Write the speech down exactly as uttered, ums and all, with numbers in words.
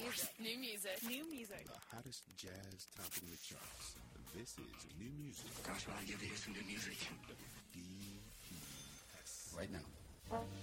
music. New music. New music. The hottest jazz topping the charts. This is new music. Gosh, when I get to hear some new music.